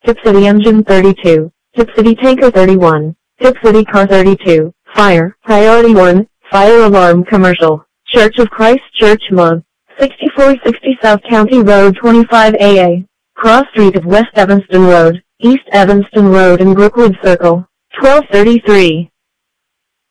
Tip City Engine 32, Tip City Tanker 31, Tip City Car 32, Fire, Priority 1, Fire Alarm Commercial, Church of Christ Church Mug, 6460 South County Road 25 AA, Cross Street of West Evanston Road, East Evanston Road and Brookwood Circle, 1233.